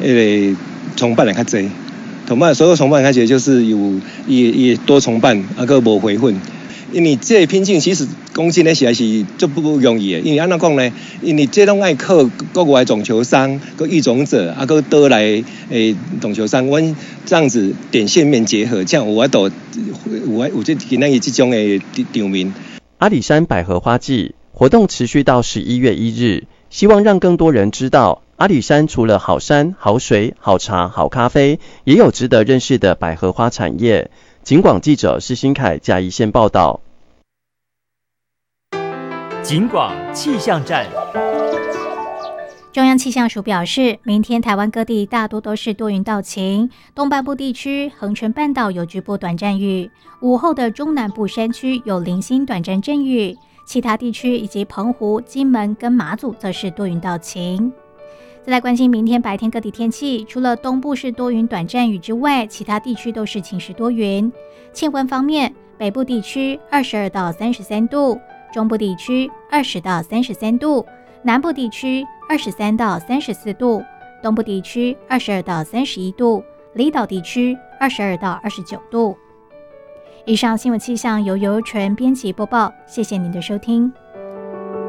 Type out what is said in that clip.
重办的较济，所有重办较济就是有也多重办，个无回粉。因为这个品种其实讲真的实在是就不容易的，因为安怎讲呢？因为这拢爱靠国外种球商、个育种者个倒来种球商，阮这样子点线面结合，这样有这今仔日这种的场面。 阿里山百合花季活动持续到11月1日，希望让更多人知道阿里山除了好山、好水、好茶、好咖啡，也有值得认识的百合花产业。警广记者施新凯嘉义县报道。 警广气象站。 中央气象署表示，明天台湾各地大多都是多云到晴，东半部地区、恒春半岛有局部短暂雨，午后的中南部山区有零星短暂阵雨，其他地区以及澎湖、金门跟马祖则是多云到晴。再来关心明天白天各地天气，除了东部是多云短暂雨之外，其他地区都是晴时多云。气温方面，北部地区22到33度，中部地区20到33度，南部地区23到34度，东部地区22到31度，离岛地区22到29度。以上新闻气象由尤纯编辑播报，谢谢您的收听。